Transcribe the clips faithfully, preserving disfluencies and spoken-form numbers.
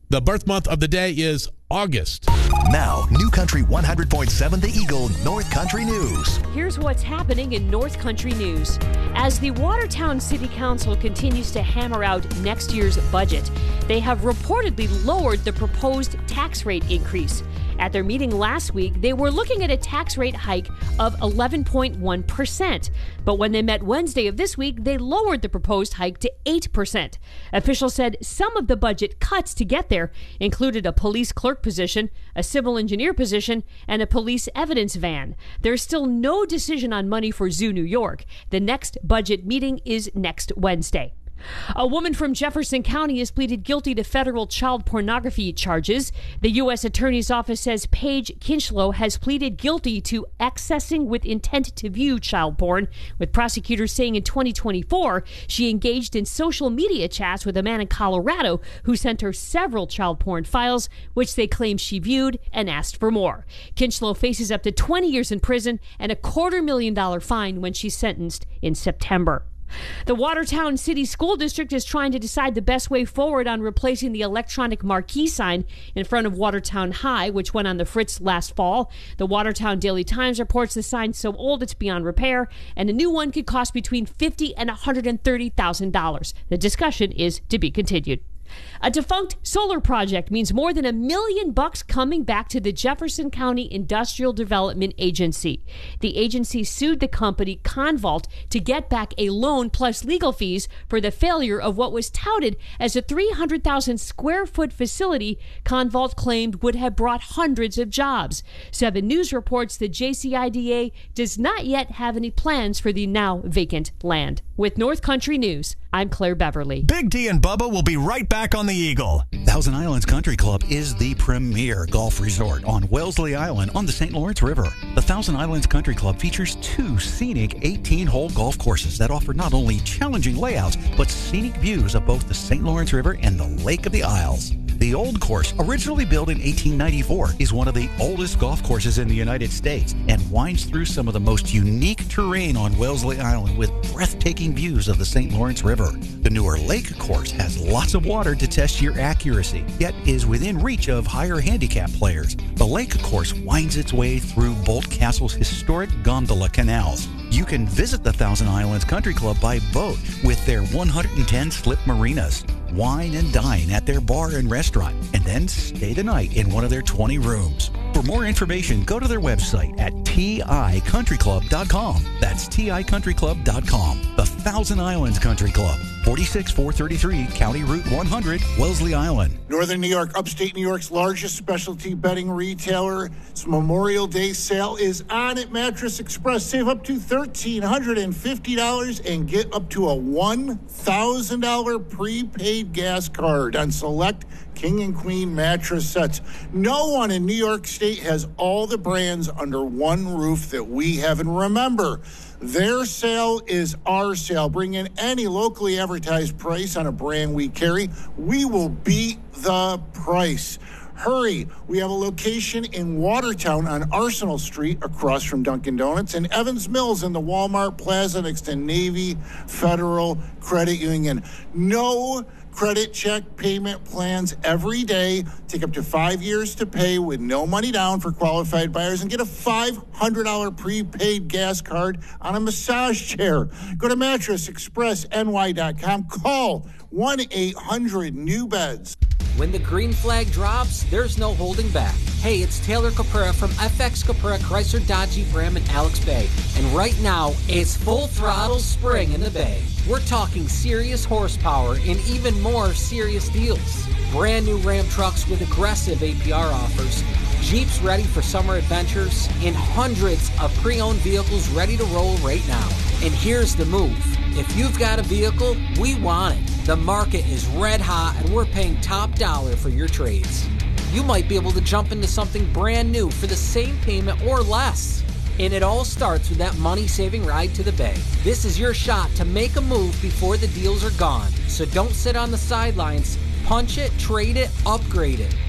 The birth month of the day is August. Now, New Country one hundred point seven The Eagle North Country News. Here's what's happening in North Country News. As the Watertown City Council continues to hammer out next year's budget, they have reportedly lowered the proposed tax rate increase. At their meeting last week, they were looking at a tax rate hike of eleven point one percent. But when they met Wednesday of this week, they lowered the proposed hike to eight percent. Officials said some of the budget cuts to get there included a police clerk position, a civil engineer position, and a police evidence van. There's still no decision on money for Zoo New York. The next budget meeting is next Wednesday. A woman from Jefferson County has pleaded guilty to federal child pornography charges. The U S Attorney's Office says Paige Kinchlow has pleaded guilty to accessing with intent to view child porn, with prosecutors saying in twenty twenty-four she engaged in social media chats with a man in Colorado who sent her several child porn files, which they claim she viewed and asked for more. Kinchlow faces up to twenty years in prison and a quarter million dollar fine when she's sentenced in September. The Watertown City School District is trying to decide the best way forward on replacing the electronic marquee sign in front of Watertown High, which went on the fritz last fall. The Watertown Daily Times reports the sign's so old it's beyond repair, and a new one could cost between fifty thousand dollars and one hundred thirty thousand dollars. The discussion is to be continued. A defunct solar project means more than a million bucks coming back to the Jefferson County Industrial Development Agency. The agency sued the company Convault to get back a loan plus legal fees for the failure of what was touted as a three hundred thousand square foot facility Convault claimed would have brought hundreds of jobs. Seven News reports the J C I D A does not yet have any plans for the now vacant land. With North Country News, I'm Claire Beverly. Big D and Bubba will be right back on the Eagle. Thousand Islands Country Club is the premier golf resort on Wellesley Island on the Saint Lawrence River. The Thousand Islands Country Club features two scenic eighteen-hole golf courses that offer not only challenging layouts, but scenic views of both the Saint Lawrence River and the Lake of the Isles. The Old Course, originally built in eighteen ninety-four, is one of the oldest golf courses in the United States and winds through some of the most unique terrain on Wellesley Island with breathtaking views of the Saint Lawrence River. The newer Lake Course has lots of water to test your accuracy, yet is within reach of higher handicap players. The Lake Course winds its way through Bolt Castle's historic gondola canals. You can visit the Thousand Islands Country Club by boat with their one hundred ten slip marinas. Wine and dine at their bar and restaurant, and then stay the night in one of their twenty rooms. For more information, go to their website at T I country club dot com. That's T I country club dot com. The Thousand Islands Country Club, forty-six four thirty-three County Route one hundred, Wellesley Island. Northern New York, upstate New York's largest specialty bedding retailer. Its Memorial Day sale is on at Mattress Express. Save up to one thousand three hundred fifty dollars and get up to a one thousand dollars prepaid gas card on select King and Queen mattress sets. No one in New York State has all the brands under one roof that we have. And remember, their sale is our sale. Bring in any locally advertised price on a brand we carry. We will beat the price. Hurry. We have a location in Watertown on Arsenal Street across from Dunkin' Donuts, and Evans Mills in the Walmart Plaza next to Navy Federal Credit Union. No credit check payment plans every day. Take up to five years to pay with no money down for qualified buyers, and get a five hundred dollars prepaid gas card on a massage chair. Go to mattress express N Y dot com. Call one eight hundred new beds. When the green flag drops, there's no holding back. Hey, it's Taylor Caprera from F X Caprera Chrysler Dodge Jeep Ram in Alex Bay. And right now, it's full throttle spring in the Bay. We're talking serious horsepower and even more serious deals. Brand new Ram trucks with aggressive A P R offers, Jeeps ready for summer adventures, and hundreds of pre-owned vehicles ready to roll right now. And here's the move. If you've got a vehicle, we want it. The market is red hot and we're paying top dollar for your trades. You might be able to jump into something brand new for the same payment or less. And it all starts with that money-saving ride to the Bay. This is your shot to make a move before the deals are gone. So don't sit on the sidelines. Punch it, trade it, upgrade it.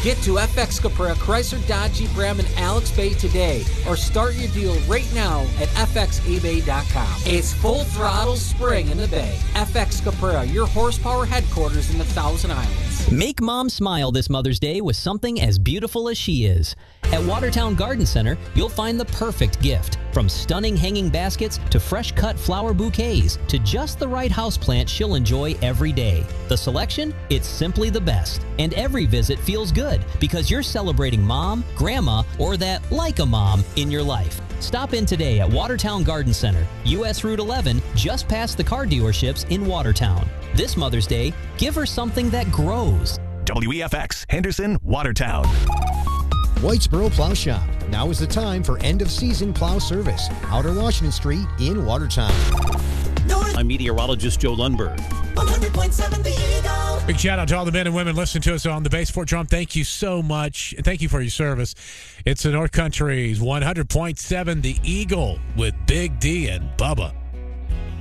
Get to F X Caprera, Chrysler, Dodge, Jeep, Ram, and Alex Bay today, or start your deal right now at f x a bay dot com. It's full throttle spring in the Bay. F X Caprera, your horsepower headquarters in the Thousand Islands. Make Mom smile this Mother's Day with something as beautiful as she is. At Watertown Garden Center, you'll find the perfect gift. From stunning hanging baskets to fresh-cut flower bouquets to just the right houseplant she'll enjoy every day. The selection? It's simply the best. And every visit feels good because you're celebrating Mom, Grandma, or that like a mom in your life. Stop in today at Watertown Garden Center, U S Route eleven, just past the car dealerships in Watertown. This Mother's Day, give her something that grows. W E F X, Henderson, Watertown. Whitesboro Plow Shop. Now is the time for end-of-season plow service. Outer Washington Street in Watertown. I'm meteorologist Joe Lundberg. one hundred point seven The Eagle. Big shout out to all the men and women listening to us on the Base Fort Drum. Thank you so much. Thank you for your service. It's the North Country's one hundred point seven The Eagle with Big D and Bubba.